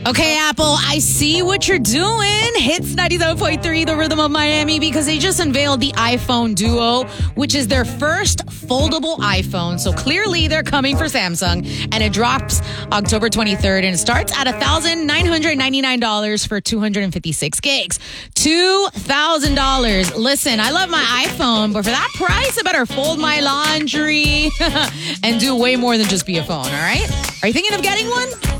Okay, Apple, I see what you're doing. Hits 97.3, the rhythm of Miami, because they just unveiled the iPhone Duo, which is their first foldable iPhone. So clearly they're coming for Samsung, and it drops October 23rd, and it starts at $1,999 for 256 gigs. $2,000. Listen, I love my iPhone, but for that price, I better fold my laundry and do way more than just be a phone, all right? Are you thinking of getting one?